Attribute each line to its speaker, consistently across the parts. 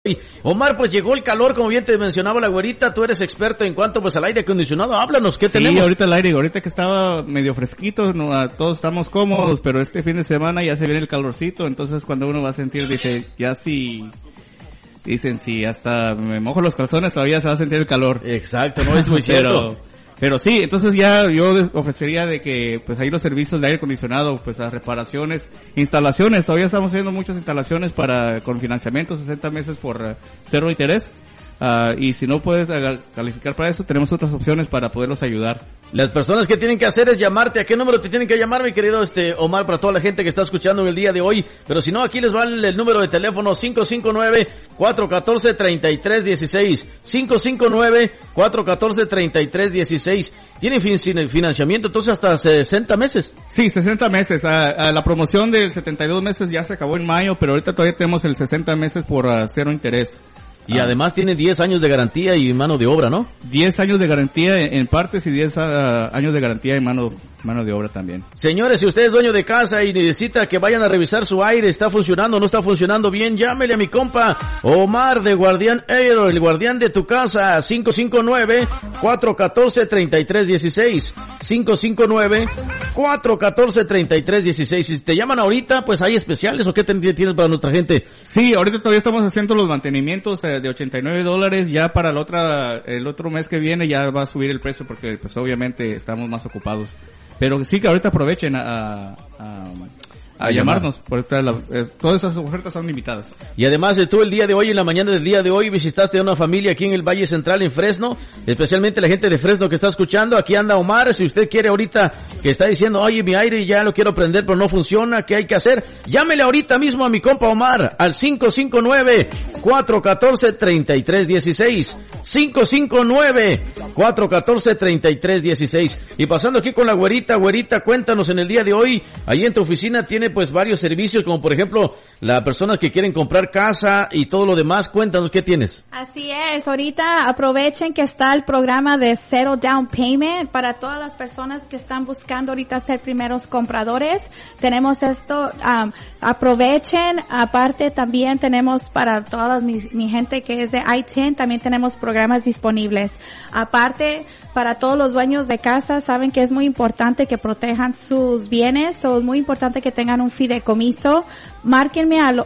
Speaker 1: Omar, pues llegó el calor, como bien te mencionaba la güerita, tú eres experto en cuanto pues al aire acondicionado, háblanos, ¿qué tenemos?
Speaker 2: Sí, ahorita el aire, ahorita que estaba medio fresquito, todos estamos cómodos, pero este fin de semana ya se viene el calorcito, entonces cuando uno va a sentir, dicen, si hasta me mojo los calzones todavía se va a sentir el calor.
Speaker 1: Exacto, no es muy cierto.
Speaker 2: Pero sí, entonces ya yo ofrecería de que pues ahí los servicios de aire acondicionado, pues las reparaciones, instalaciones, todavía estamos haciendo muchas instalaciones con financiamiento 60 meses por cero interés. Y si no puedes calificar para eso, tenemos otras opciones para poderlos ayudar.
Speaker 1: Las personas que tienen que hacer es llamarte. ¿A qué número te tienen que llamar, mi querido Omar, para toda la gente que está escuchando en el día de hoy? Pero si no, aquí les va el número de teléfono 559-414-3316. 559-414-3316. Tienen financiamiento entonces hasta 60 meses.
Speaker 2: Sí, 60 meses. La promoción de 72 meses ya se acabó en mayo, pero ahorita todavía tenemos el 60 meses por cero interés.
Speaker 1: Y además tiene 10 años de garantía y mano de obra, ¿no?
Speaker 2: 10 años de garantía en partes y 10 años de garantía en mano de obra también.
Speaker 1: Señores, si usted es dueño de casa y necesita que vayan a revisar su aire, está funcionando o no está funcionando bien, llámele a mi compa Omar de Guardián Air, el guardián de tu casa, 559-414-3316. 559-414-3316. Si te llaman ahorita, pues hay especiales o qué tienes para nuestra gente.
Speaker 2: Sí, ahorita todavía estamos haciendo los mantenimientos de $89, ya para el otro mes que viene ya va a subir el precio porque pues obviamente estamos más ocupados. Pero sí que ahorita aprovechen a llamarnos, porque todas estas ofertas son limitadas.
Speaker 1: Y además tú el día de hoy, en la mañana del día de hoy, visitaste a una familia aquí en el Valle Central, en Fresno, especialmente la gente de Fresno que está escuchando. Aquí anda Omar, si usted quiere ahorita, que está diciendo, oye, mi aire ya lo quiero prender, pero no funciona, ¿qué hay que hacer? Llámele ahorita mismo a mi compa Omar, al 559-414-3316. 559-414-3316. Y pasando aquí con la güerita, cuéntanos en el día de hoy, ahí en tu oficina tiene pues varios servicios, como por ejemplo, las personas que quieren comprar casa y todo lo demás. Cuéntanos, ¿qué tienes?
Speaker 3: Así es, ahorita aprovechen que está el programa de Zero Down Payment para todas las personas que están buscando ahorita ser primeros compradores. Tenemos esto, aprovechen, aparte también tenemos para toda mi gente que es de I-10, también tenemos programas disponibles. Aparte, para todos los dueños de casa, saben que es muy importante que protejan sus bienes, o es muy importante que tengan un fideicomiso. Márquenme al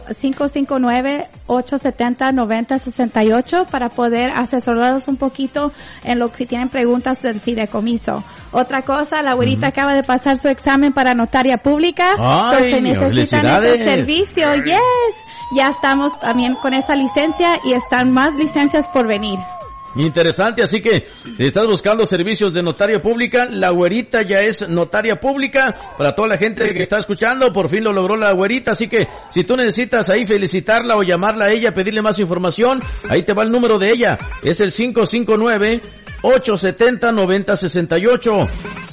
Speaker 3: 559-870-9068 para poder asesorarlos un poquito en si tienen preguntas del fideicomiso. Otra cosa, la güerita acaba de pasar su examen para notaria pública.
Speaker 1: ¡Ay,
Speaker 3: se necesitan ese servicio. Yes. Ya estamos también con esa licencia y están más licencias por venir.
Speaker 1: Interesante, así que si estás buscando servicios de notaria pública, la güerita ya es notaria pública. Para toda la gente que está escuchando, por fin lo logró la güerita, así que si tú necesitas ahí felicitarla o llamarla a ella, pedirle más información, ahí te va el número de ella, es el 559-870-9068,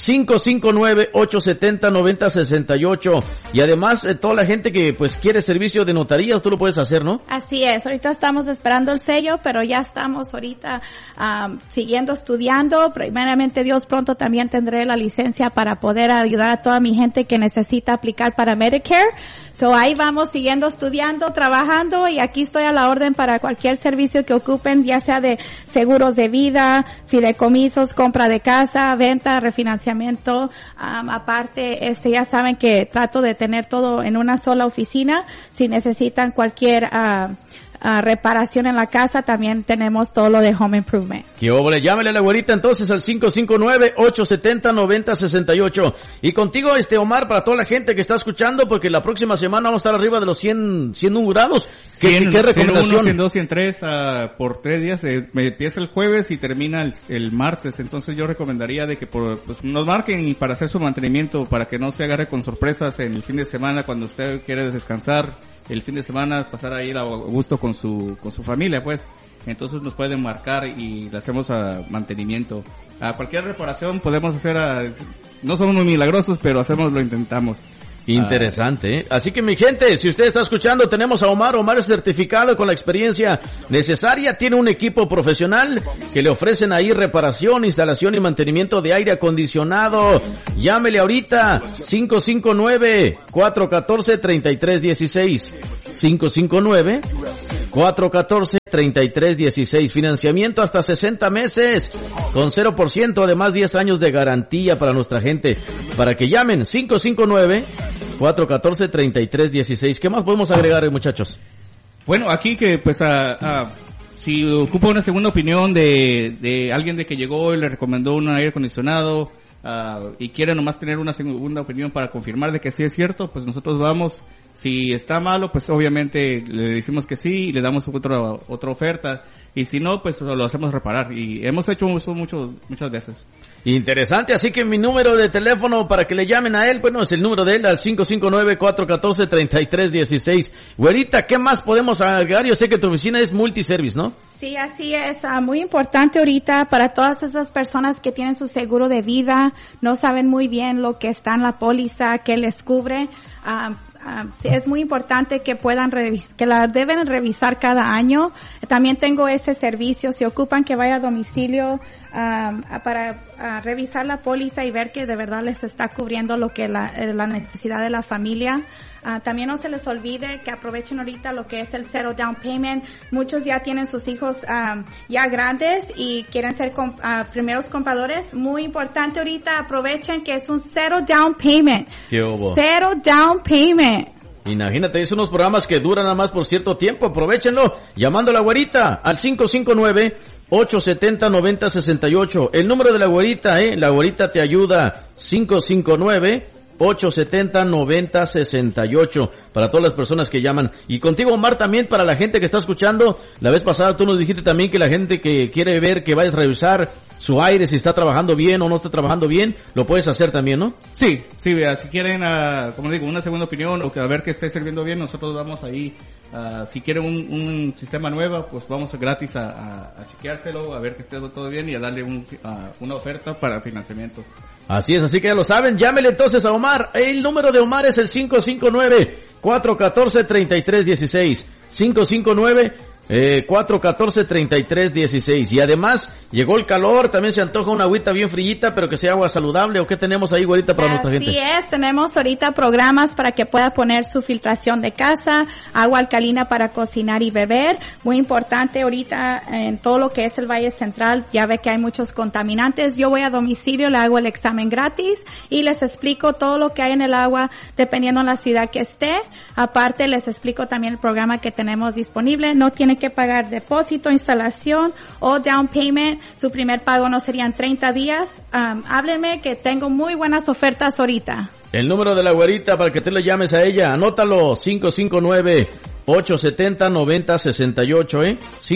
Speaker 1: 559-870-9068, y además toda la gente que pues quiere servicio de notaría, tú lo puedes hacer, ¿no?
Speaker 3: Así es, ahorita estamos esperando el sello, pero ya estamos ahorita siguiendo estudiando. Primeramente Dios, pronto también tendré la licencia para poder ayudar a toda mi gente que necesita aplicar para Medicare. So ahí vamos siguiendo estudiando, trabajando, y aquí estoy a la orden para cualquier servicio que ocupen, ya sea de seguros de vida, fideicomisos, compra de casa, venta, refinanciamiento. Aparte, ya saben que trato de tener todo en una sola oficina. Si necesitan cualquier reparación en la casa, también tenemos todo lo de home improvement.
Speaker 1: ¡Qué óvole! Llámele a la güerita entonces al 559-870-9068. Y contigo, Omar, para toda la gente que está escuchando, porque la próxima semana vamos a estar arriba de los 100 grados. ¿Qué recomendación?
Speaker 2: 102, 103 por 3 días. Empieza el jueves y termina el martes. Entonces yo recomendaría de que pues nos marquen para hacer su mantenimiento, para que no se agarre con sorpresas en el fin de semana cuando usted quiere descansar. El fin de semana pasar ahí a gusto con su familia, pues. Entonces nos pueden marcar y le hacemos mantenimiento. A cualquier reparación podemos hacer, no somos muy milagrosos, pero lo intentamos.
Speaker 1: Interesante, ¿eh? Así que mi gente, si usted está escuchando, tenemos a Omar. Omar es certificado con la experiencia necesaria, tiene un equipo profesional que le ofrecen ahí reparación, instalación y mantenimiento de aire acondicionado. Llámele ahorita, 559-414-3316. 414-3316. Financiamiento hasta 60 meses con 0%, además 10 años de garantía para nuestra gente. Para que llamen 559-414-3316. ¿Qué más podemos agregar, muchachos?
Speaker 2: Bueno, aquí que pues si ocupa una segunda opinión de alguien de que llegó y le recomendó un aire acondicionado y quiere nomás tener una segunda opinión para confirmar de que sí es cierto, pues nosotros vamos. Si está malo, pues obviamente le decimos que sí y le damos otra oferta. Y si no, pues lo hacemos reparar. Y hemos hecho eso muchas veces.
Speaker 1: Interesante, así que mi número de teléfono para que le llamen a él, bueno, es el número de él, al 559-414-3316. Güerita, ¿qué más podemos agregar? Yo sé que tu oficina es multiservice, ¿no?
Speaker 3: Sí, así es. Muy importante ahorita para todas esas personas que tienen su seguro de vida, no saben muy bien lo que está en la póliza, que les cubre. Sí, es muy importante que puedan que la deben revisar cada año. También tengo ese servicio, si ocupan que vaya a domicilio para revisar la póliza y ver que de verdad les está cubriendo lo que la necesidad de la familia. También no se les olvide que aprovechen ahorita lo que es el zero down payment. Muchos ya tienen sus hijos ya grandes y quieren ser primeros compradores. Muy importante ahorita, aprovechen que es un zero down payment.
Speaker 1: ¿Qué hubo?
Speaker 3: Zero down payment.
Speaker 1: Imagínate, es unos programas que duran nada más por cierto tiempo. Aprovechenlo llamando a la güerita al 559-870-9068. El número de la güerita, la güerita te ayuda. 559-870-9068 para todas las personas que llaman. Y contigo, Omar, también para la gente que está escuchando. La vez pasada tú nos dijiste también que la gente que quiere ver que vayas a revisar su aire, si está trabajando bien o no está trabajando bien, lo puedes hacer también, ¿no?
Speaker 2: Sí, vea, si quieren, como digo, una segunda opinión o que a ver que esté sirviendo bien, nosotros vamos ahí. Si quieren un sistema nuevo, pues vamos gratis a chequeárselo, a ver que esté todo bien y a darle una oferta para financiamiento.
Speaker 1: Así es, así que ya lo saben, llámele entonces a Omar. El número de Omar es el 559-414-3316. 559-414-3316. Y además, llegó el calor, también se antoja una agüita bien frillita, pero que sea agua saludable. ¿O qué tenemos ahí, güerita, para nuestra gente?
Speaker 3: Así es, tenemos ahorita programas para que pueda poner su filtración de casa, agua alcalina para cocinar y beber. Muy importante ahorita en todo lo que es el Valle Central, ya ve que hay muchos contaminantes. Yo voy a domicilio, le hago el examen gratis y les explico todo lo que hay en el agua, dependiendo de la ciudad que esté. Aparte, les explico también el programa que tenemos disponible. No tiene que pagar depósito, instalación o down payment. Su primer pago no serían 30 días. Háblenme que tengo muy buenas ofertas ahorita.
Speaker 1: El número de la güerita para que te le llames a ella, anótalo, 559-870-9068,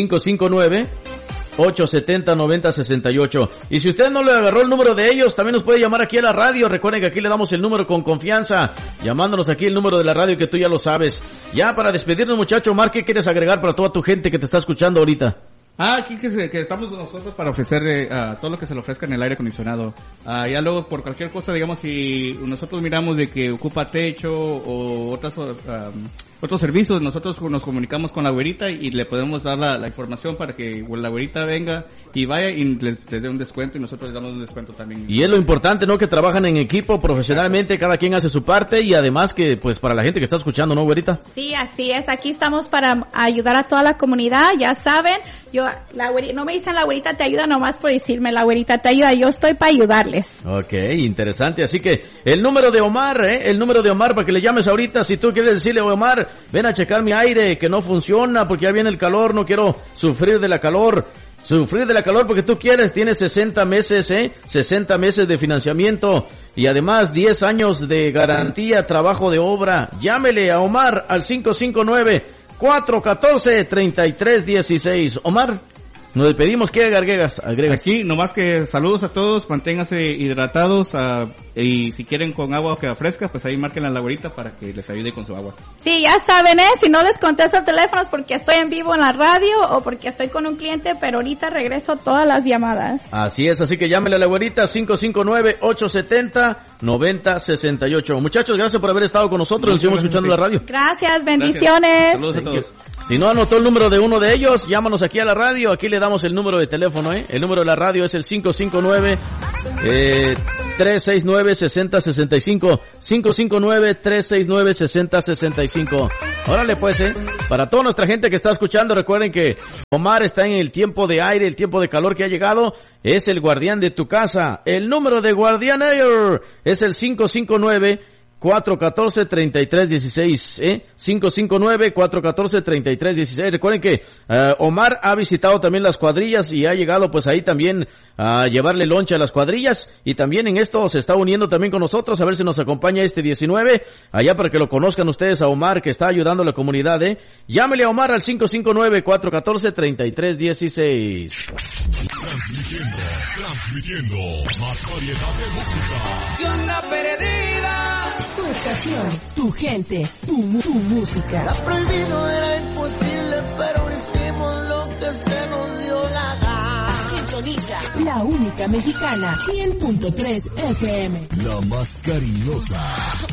Speaker 1: 559-870-9068. Y si usted no le agarró el número de ellos, también nos puede llamar aquí a la radio. Recuerden que aquí le damos el número con confianza, llamándonos aquí el número de la radio que tú ya lo sabes. Ya para despedirnos, muchacho, Omar, ¿qué quieres agregar para toda tu gente que te está escuchando ahorita?
Speaker 2: Aquí que estamos nosotros para ofrecerle todo lo que se le ofrezca en el aire acondicionado. Ya luego por cualquier cosa, digamos, si nosotros miramos de que ocupa techo o otros servicios, nosotros nos comunicamos con la güerita y le podemos dar la información para que la güerita venga y vaya y le dé un descuento y nosotros le damos un descuento también.
Speaker 1: Y es lo importante, ¿no? Que trabajan en equipo profesionalmente, cada quien hace su parte y además que, pues, para la gente que está escuchando, ¿no, güerita?
Speaker 3: Sí, así es. Aquí estamos para ayudar a toda la comunidad, ya saben. No me dicen la güerita te ayuda nomás por decirme la güerita te ayuda, yo estoy para ayudarles.
Speaker 1: Ok, interesante, así que el número de Omar, para que le llames ahorita, si tú quieres decirle, Omar, ven a checar mi aire, que no funciona, porque ya viene el calor, no quiero sufrir de la calor porque tú quieres, tienes 60 meses, 60 meses de financiamiento y además 10 años de garantía, trabajo de obra. Llámele a Omar al 559-414-3316. Omar, nos despedimos. ¿Qué agregas?
Speaker 2: Aquí, nomás que saludos a todos, manténganse hidratados y si quieren con agua que fresca, pues ahí marquen a la güerita para que les ayude con su agua.
Speaker 3: Sí, ya saben, si no les contesto el teléfono es porque estoy en vivo en la radio o porque estoy con un cliente, pero ahorita regreso todas las llamadas.
Speaker 1: Así es, así que llámele a la güerita 559-870-9068. Muchachos, gracias por haber estado con nosotros, nos seguimos escuchando la radio.
Speaker 3: Gracias, bendiciones.
Speaker 2: Saludos a todos.
Speaker 1: Si no anotó el número de uno de ellos, llámanos aquí a la radio, aquí le damos el número de teléfono, El número de la radio es el 559 559-6065, 559-369-6065. Órale pues, para toda nuestra gente que está escuchando, recuerden que Omar está en el tiempo de aire, el tiempo de calor que ha llegado, es el guardián de tu casa. El número de Guardián Air es el 559-414-3316, 559-414-3316. Recuerden que Omar ha visitado también las cuadrillas y ha llegado pues ahí también a llevarle lonche a las cuadrillas, y también en esto se está uniendo también con nosotros, a ver si nos acompaña este 19, allá para que lo conozcan ustedes a Omar, que está ayudando a la comunidad, Llámele a Omar al 559-414-3316.
Speaker 4: Transmitiendo más variedad de música.
Speaker 5: ¿Qué onda perdida?
Speaker 6: Tu estación, tu gente, tu música.
Speaker 5: Lo prohibido era imposible, pero hicimos lo que se nos dio la gana.
Speaker 6: Sintoniza la única mexicana, 100.3 FM.
Speaker 4: La más cariñosa.